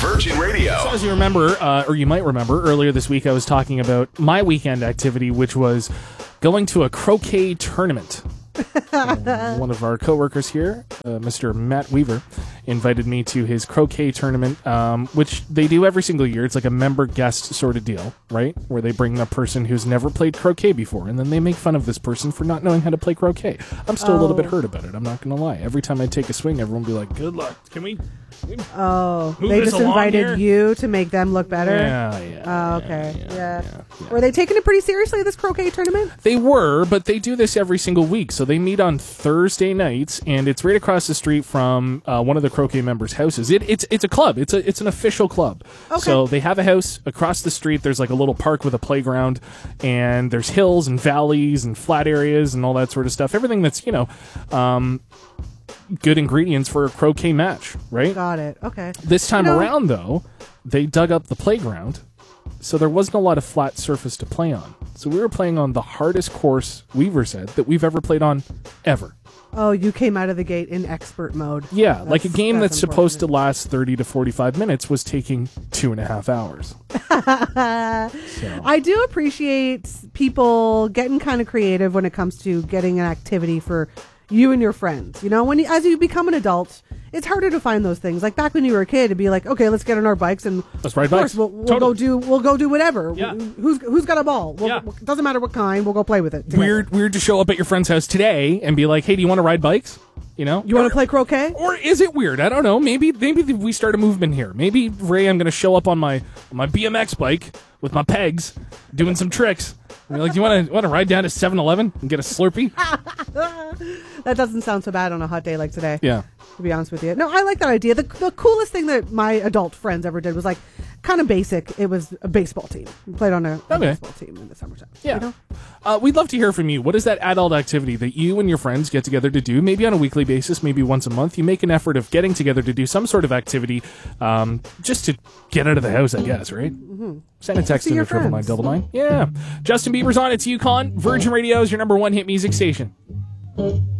Virgin Radio. So as you remember, or you might remember, earlier this week I was talking about my weekend activity, which was going to a croquet tournament. One of our coworkers here, Mr. Matt Weaver, invited me to his croquet tournament, which they do every single year. It's like a member guest sort of deal, right? Where they bring a person who's never played croquet before, and then they make fun of this person for not knowing how to play croquet. I'm still a little bit hurt about it. I'm not going to lie. Every time I take a swing, everyone will be like, "Good luck. Can we?" Oh, they just invited you to make them look better? Yeah. Oh, okay. Yeah. Were they taking it pretty seriously, this croquet tournament? They were, but they do this every single week. So they meet on Thursday nights, and it's right across the street from one of the croquet members' houses. It's a club. It's an official club. Okay. So they have a house across the street. There's like a little park with a playground, and there's hills and valleys and flat areas and all that sort of stuff. Everything that's, good ingredients for a croquet match, right? Got it. Okay. This time around, though, they dug up the playground, so there wasn't a lot of flat surface to play on. So we were playing on the hardest course, Weaver said, that we've ever played on, ever. Oh, you came out of the gate in expert mode. Yeah, like a game that's supposed to unfortunate. last 30 to 45 minutes was taking 2.5 hours. I do appreciate people getting kind of creative when it comes to getting an activity for you and your friends. As you become an adult, it's harder to find those things. Like back when you were a kid, it'd be like, okay, let's get on our bikes and let's ride of course, bikes. We'll go do whatever. Yeah. Who's got a ball? Doesn't matter what kind. We'll go play with it together. Weird to show up at your friend's house today and be like, hey, do you want to ride bikes? You want to play croquet? Or is it weird? I don't know. Maybe we start a movement here. Maybe, Ray, I'm going to show up on my BMX bike with my pegs doing some tricks. And you're like, do you want to ride down to 7-Eleven and get a Slurpee? That doesn't sound so bad on a hot day like today. Yeah. To be honest with you. No, I like that idea. The coolest thing that my adult friends ever did was like kind of basic. It was a baseball team. We played on a baseball team in the summertime. Yeah. We'd love to hear from you. What is that adult activity that you and your friends get together to do? Maybe on a weekly basis, maybe once a month. You make an effort of getting together to do some sort of activity just to get out of the house, I guess, right? Mm-hmm. Send a text to the 99999. Yeah. Justin Bieber's on. It's UConn. Virgin Radio is your number one hit music station.